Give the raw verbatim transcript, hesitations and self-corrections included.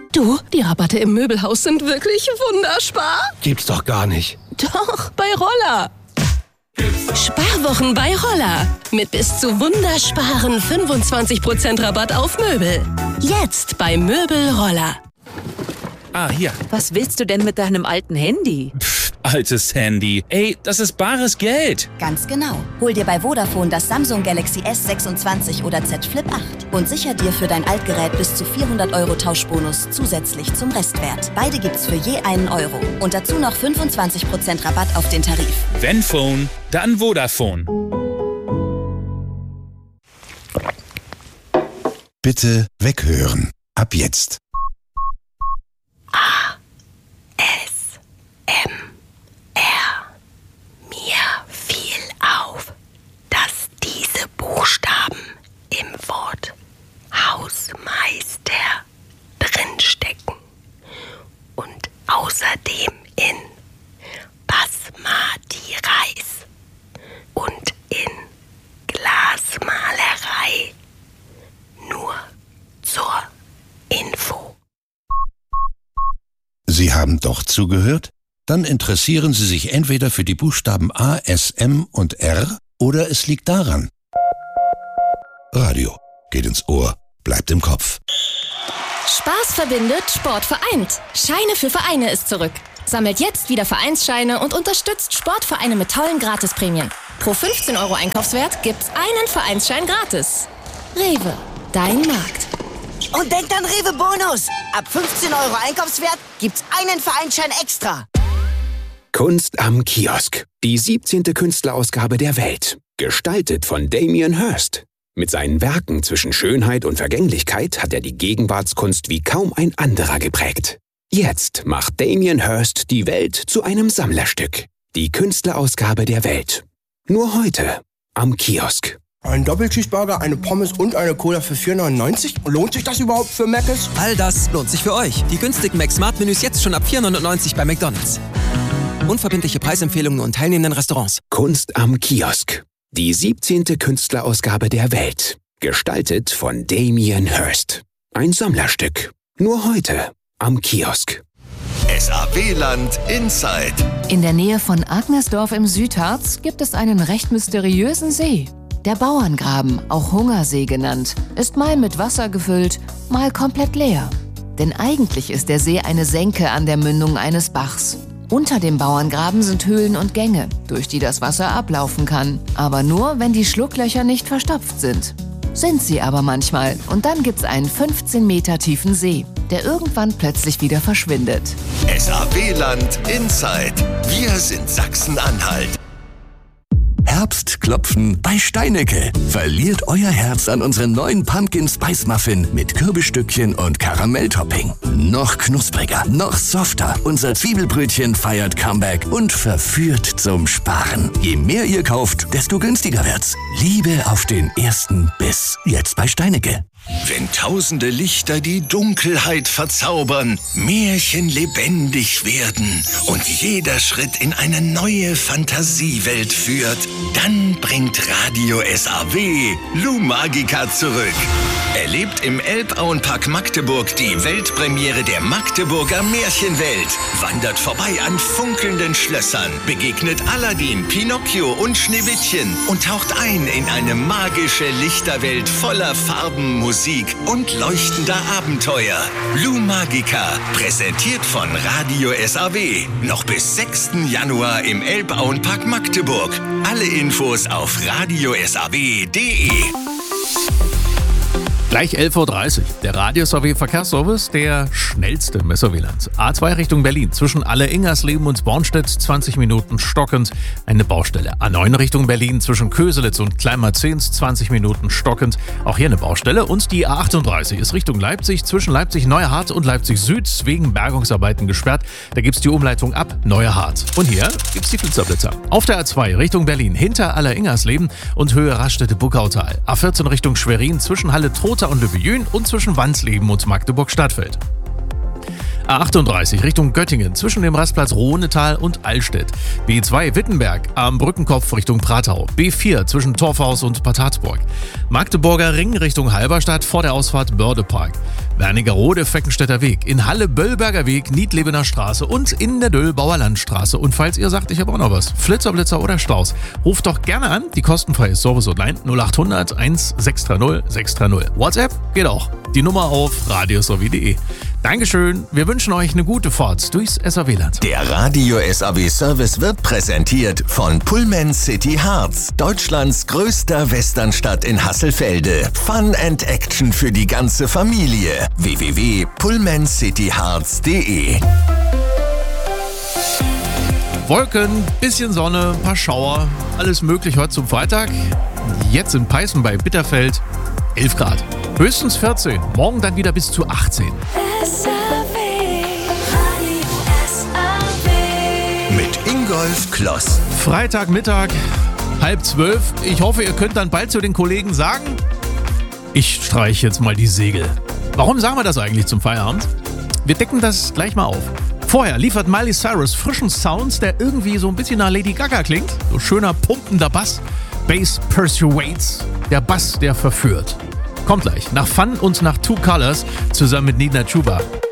Du, die Rabatte im Möbelhaus sind wirklich wunderspar. Gibt's doch gar nicht. Doch, bei Roller. Sparwochen bei Roller. Mit bis zu wundersparen fünfundzwanzig Prozent Rabatt auf Möbel. Jetzt bei Möbel Roller. Ah, hier. Was willst du denn mit deinem alten Handy? Pff, altes Handy. Ey, das ist bares Geld. Ganz genau. Hol dir bei Vodafone das Samsung Galaxy S sechsundzwanzig oder Z Flip acht und sicher dir für dein Altgerät bis zu vierhundert Euro Tauschbonus zusätzlich zum Restwert. Beide gibt's für je einen Euro. Und dazu noch fünfundzwanzig Prozent Rabatt auf den Tarif. Wenn Phone, dann Vodafone. Bitte weghören. Ab jetzt. A. S. M. R. Mir fiel auf, dass diese Buchstaben im Wort Hausmeister drinstecken und außerdem in Basmati Reis und in Glasmalerei. Nur zur Info. Sie haben doch zugehört? Dann interessieren Sie sich entweder für die Buchstaben A, S, M und R oder es liegt daran. Radio geht ins Ohr, bleibt im Kopf. Spaß verbindet, Sport vereint. Scheine für Vereine ist zurück. Sammelt jetzt wieder Vereinsscheine und unterstützt Sportvereine mit tollen Gratisprämien. Pro fünfzehn Euro Einkaufswert gibt's einen Vereinsschein gratis. Rewe, dein Markt. Und denkt an Rewe Bonus. Ab fünfzehn Euro Einkaufswert gibt's einen Vereinsschein extra. Kunst am Kiosk. Die siebzehnte Künstlerausgabe der Welt. Gestaltet von Damien Hirst. Mit seinen Werken zwischen Schönheit und Vergänglichkeit hat er die Gegenwartskunst wie kaum ein anderer geprägt. Jetzt macht Damien Hirst die Welt zu einem Sammlerstück. Die Künstlerausgabe der Welt. Nur heute am Kiosk. Ein Doppelcheeseburger, eine Pommes und eine Cola für vier neunundneunzig? Lohnt sich das überhaupt für Mc's? All das lohnt sich für euch. Die günstigen Mac-Smart-Menüs jetzt schon ab vier neunundneunzig bei McDonald's. Unverbindliche Preisempfehlungen und teilnehmenden Restaurants. Kunst am Kiosk. Die siebzehnte Künstlerausgabe der Welt. Gestaltet von Damien Hirst. Ein Sammlerstück. Nur heute am Kiosk. S A W-Land Inside. In der Nähe von Agnesdorf im Südharz gibt es einen recht mysteriösen See. Der Bauerngraben, auch Hungersee genannt, ist mal mit Wasser gefüllt, mal komplett leer. Denn eigentlich ist der See eine Senke an der Mündung eines Bachs. Unter dem Bauerngraben sind Höhlen und Gänge, durch die das Wasser ablaufen kann. Aber nur, wenn die Schlucklöcher nicht verstopft sind. Sind sie aber manchmal. Und dann gibt's einen fünfzehn Meter tiefen See, der irgendwann plötzlich wieder verschwindet. S A W-Land Inside. Wir sind Sachsen-Anhalt. Herbstklopfen bei Steinecke. Verliert euer Herz an unseren neuen Pumpkin Spice Muffin mit Kürbisstückchen und Karamelltopping. Noch knuspriger, noch softer. Unser Zwiebelbrötchen feiert Comeback und verführt zum Sparen. Je mehr ihr kauft, desto günstiger wird's. Liebe auf den ersten Biss. Jetzt bei Steinecke. Wenn tausende Lichter die Dunkelheit verzaubern, Märchen lebendig werden und jeder Schritt in eine neue Fantasiewelt führt, dann bringt Radio S A W Lou Magica zurück. Erlebt im Elbauenpark Magdeburg die Weltpremiere der Magdeburger Märchenwelt. Wandert vorbei an funkelnden Schlössern, begegnet Aladdin, Pinocchio und Schneewittchen und taucht ein in eine magische Lichterwelt voller Farben, Musik und leuchtender Abenteuer. Lou Magica, präsentiert von Radio S A W. Noch bis sechsten Januar im Elbauenpark Magdeburg. Alle Infos auf radio s a w punkt d e. Gleich elf Uhr dreißig. Der Radio S A W Verkehrsservice, der schnellste im S A W-Land. A zwei Richtung Berlin, zwischen Alle-Ingersleben und Bornstedt, zwanzig Minuten stockend, eine Baustelle. A neun Richtung Berlin, zwischen Köselitz und Kleinmarzens, zwanzig Minuten stockend, auch hier eine Baustelle. Und die A achtunddreißig ist Richtung Leipzig, zwischen Leipzig-Neuerhardt und Leipzig-Süd, wegen Bergungsarbeiten gesperrt. Da gibt's die Umleitung ab Neuerhardt. Und hier gibt's die Blitzerblitzer. Auf der A zwei Richtung Berlin, hinter Alle-Ingersleben und Höhe Raststätte-Buckautal. A vierzehn Richtung Schwerin, zwischen Halle-Trotha und Löbejün und zwischen Wansleben und Magdeburg-Stadtfeld. A achtunddreißig Richtung Göttingen, zwischen dem Rastplatz Rohnetal und Allstedt. B zwei Wittenberg am Brückenkopf Richtung Pratau. B vier zwischen Torfhaus und Bad Harzburg. Magdeburger Ring Richtung Halberstadt vor der Ausfahrt Bördepark. Wernigerode, Feckenstädter Weg, in Halle, Böllberger Weg, Niedlebener Straße und in der Döllbauer Landstraße. Und falls ihr sagt, ich habe auch noch was, Flitzer, Blitzer oder Staus, ruft doch gerne an, die kostenfreie Service Hotline null acht hundert eins sechs drei null sechs drei null. WhatsApp geht auch. Die Nummer auf radiosw punkt de. Dankeschön, wir wünschen euch eine gute Fahrt durchs S A W-Land. Der Radio S A W-Service wird präsentiert von Pullman City Harz, Deutschlands größter Westernstadt in Hasselfelde. Fun and Action für die ganze Familie. w w w punkt pullman city harz punkt de. Wolken, bisschen Sonne, ein paar Schauer, alles möglich heute zum Freitag. Jetzt in Peißen bei Bitterfeld elf Grad. Höchstens vierzehn, morgen dann wieder bis zu achtzehn. Mit Ingolf Kloss. Freitagmittag, halb zwölf. Ich hoffe, ihr könnt dann bald zu den Kollegen sagen, ich streiche jetzt mal die Segel. Warum sagen wir das eigentlich zum Feierabend? Wir decken das gleich mal auf. Vorher liefert Miley Cyrus frischen Sounds, der irgendwie so ein bisschen nach Lady Gaga klingt. So schöner, pumpender Bass. Bass persuades. Der Bass, der verführt. Kommt gleich. Nach Fun und nach Two Colors zusammen mit Nina Chuba.